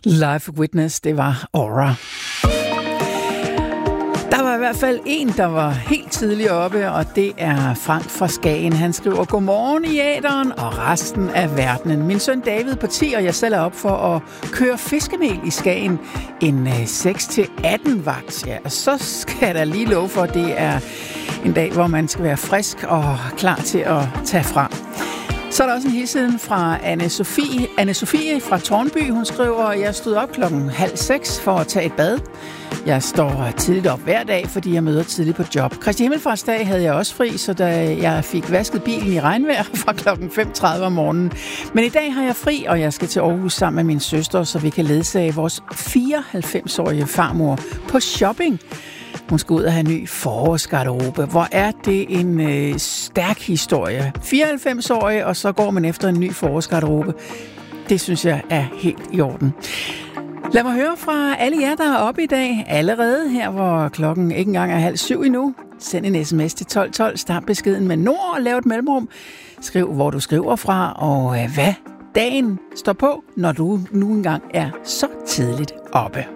Live Witness, det var Aura. Der var i hvert fald en, der var helt tidligt oppe, og det er Frank fra Skagen. Han skriver, godmorgen i æteren og resten af verdenen. Min søn David på 10, og jeg selv er op for at køre fiskemel i Skagen. En 6-18 vagt. Ja, og så skal jeg da lige love for, at det er en dag, hvor man skal være frisk og klar til at tage frem. Så er der også en hilsen fra Anne-Sophie fra Tårnby. Hun skriver, jeg stod op 5:30 for at tage et bad. Jeg står tidligt op hver dag, fordi jeg møder tidligt på job. Kristi Himmelfartsdag havde jeg også fri, så da jeg fik vasket bilen i regnvejr fra 5:30 om morgenen. Men i dag har jeg fri, og jeg skal til Aarhus sammen med min søster, så vi kan ledsage vores 94-årige farmor på shopping. Hun skal ud og have ny forårsgarderobe. Hvor er det en stærk historie. 94-årig, og så går man efter en ny forårsgarderobe. Det synes jeg er helt i orden. Lad mig høre fra alle jer, der er oppe i dag. Allerede her, hvor klokken ikke engang er 6:30 endnu. Send en sms til 1212. Start beskeden med Nord og lav et mellemrum. Skriv, hvor du skriver fra, og hvad dagen står på, når du nu engang er så tidligt oppe.